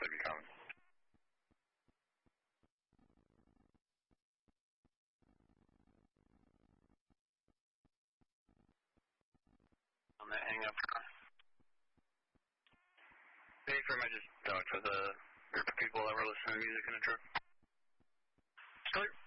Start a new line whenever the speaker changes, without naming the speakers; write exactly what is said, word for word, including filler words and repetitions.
if you're coming. On that hang up. Hey, firm, I just talked with a group of people that were listening to music in a truck. Clear.